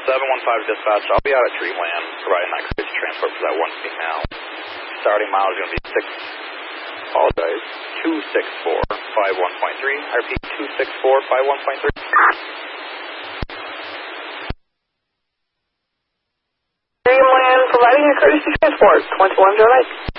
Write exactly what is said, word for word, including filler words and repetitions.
seven one five dispatch. I'll be out at Dreamland providing that crazy transport for that one female. Starting miles is going to be six. Apologize. two six four five one point three. I repeat, two six four five one point three. Dreamland providing a courtesy transport. twenty-one Joe Lake.